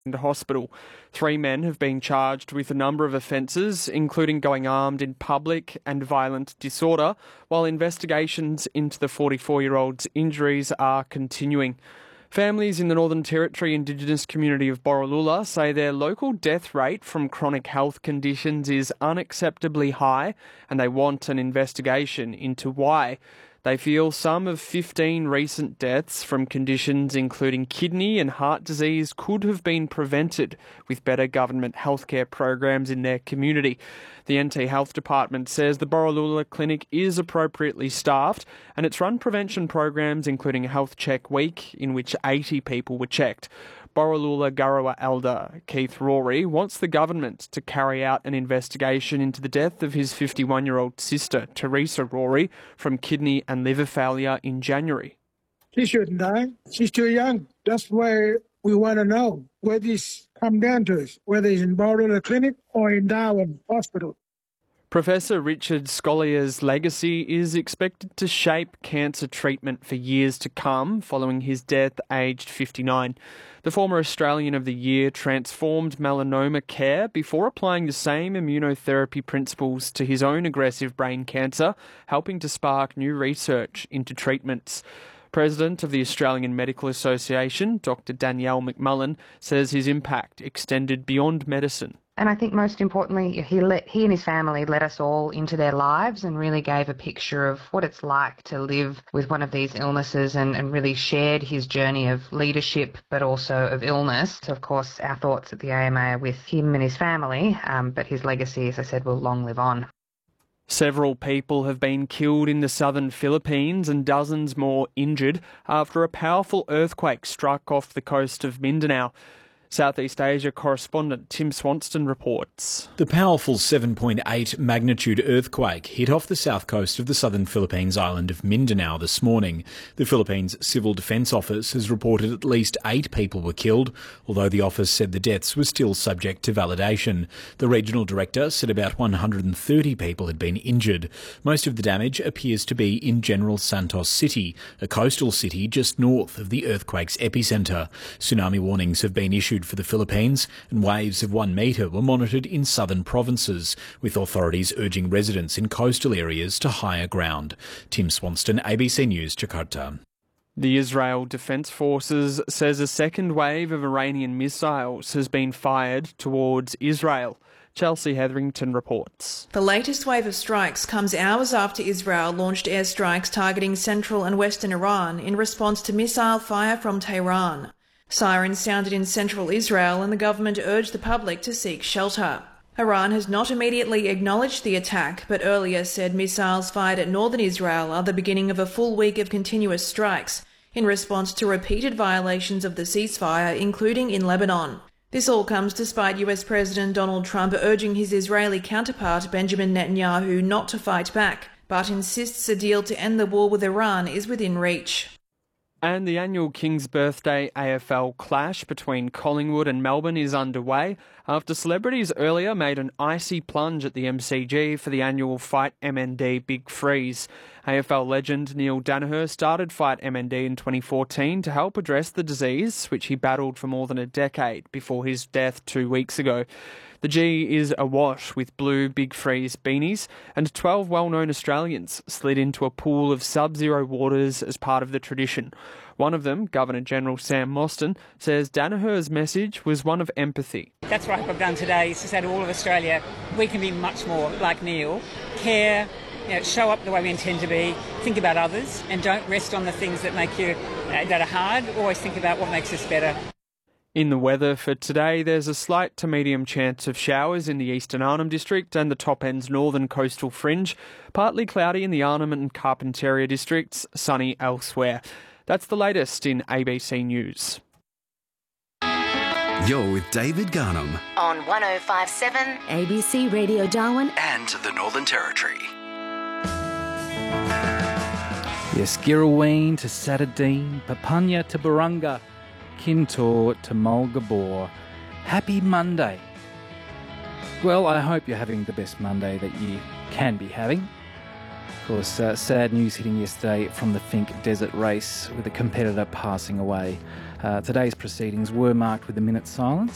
into hospital. 3 men have been charged with a number of offences, including going armed in public and violent disorder, while investigations into the 44-year-old's injuries are continuing. Families in the Northern Territory Indigenous community of Borroloola say their local death rate from chronic health conditions is unacceptably high, and they want an investigation into why. They feel some of 15 recent deaths from conditions including kidney and heart disease could have been prevented with better government healthcare programs in their community. The NT Health Department says the Borroloola Clinic is appropriately staffed and it's run prevention programs including a health check week in which 80 people were checked. Borroloola Garawa elder Keith Rory wants the government to carry out an investigation into the death of his 51-year-old sister, Teresa Rory, from kidney and liver failure in January. She shouldn't die. She's too young. That's why we want to know where this come down to us, whether it's in Borroloola Clinic or in Darwin Hospital. Professor Richard Schollier's legacy is expected to shape cancer treatment for years to come following his death aged 59. The former Australian of the Year transformed melanoma care before applying the same immunotherapy principles to his own aggressive brain cancer, helping to spark new research into treatments. President of the Australian Medical Association, Dr. Danielle McMullen, says his impact extended beyond medicine. And I think most importantly, he and his family let us all into their lives and really gave a picture of what it's like to live with one of these illnesses and really shared his journey of leadership but also of illness. So, of course, our thoughts at the AMA are with him and his family, but his legacy, as I said, will long live on. Several people have been killed in the southern Philippines and dozens more injured after a powerful earthquake struck off the coast of Mindanao. Southeast Asia correspondent Tim Swanston reports. The powerful 7.8 magnitude earthquake hit off the south coast of the southern Philippines island of Mindanao this morning. The Philippines Civil Defence Office has reported at least 8 people were killed, although the office said the deaths were still subject to validation. The regional director said about 130 people had been injured. Most of the damage appears to be in General Santos City, a coastal city just north of the earthquake's epicentre. Tsunami warnings have been issued for the Philippines, and waves of 1 metre were monitored in southern provinces, with authorities urging residents in coastal areas to higher ground. Tim Swanston, ABC News, Jakarta. The Israel Defence Forces says a second wave of Iranian missiles has been fired towards Israel. Chelsea Hetherington reports. The latest wave of strikes comes hours after Israel launched airstrikes targeting central and western Iran in response to missile fire from Tehran. Sirens sounded in central Israel and the government urged the public to seek shelter. Iran has not immediately acknowledged the attack, but earlier said missiles fired at northern Israel are the beginning of a full week of continuous strikes in response to repeated violations of the ceasefire, including in Lebanon. This all comes despite US President Donald Trump urging his Israeli counterpart Benjamin Netanyahu not to fight back, but insists a deal to end the war with Iran is within reach. And the annual King's Birthday AFL clash between Collingwood and Melbourne is underway after celebrities earlier made an icy plunge at the MCG for the annual Fight MND Big Freeze. AFL legend Neil Daniher started Fight MND in 2014 to help address the disease, which he battled for more than a decade before his death 2 weeks ago. The G is awash with blue Big Freeze beanies, and 12 well-known Australians slid into a pool of sub-zero waters as part of the tradition. One of them, Governor-General Sam Mostyn, says Daniher's message was one of empathy. That's what I've done today, is to say to all of Australia, we can be much more like Neil. Care, show up the way we intend to be, think about others, and don't rest on the things that make you, that are hard. Always think about what makes us better. In the weather for today, there's a slight to medium chance of showers in the eastern Arnhem District and the top end's northern coastal fringe. Partly cloudy in the Arnhem and Carpentaria districts, sunny elsewhere. That's the latest in ABC News. You're with David Garnham on 105.7 ABC Radio Darwin and the Northern Territory. Yes, Girraween to Satadine, Papunya to Barunga, Kintor to Mulgabor. Happy Monday. Well, I hope you're having the best Monday that you can be having. Of course, sad news hitting yesterday from the Finke Desert Race with a competitor passing away. Today's proceedings were marked with a minute's silence.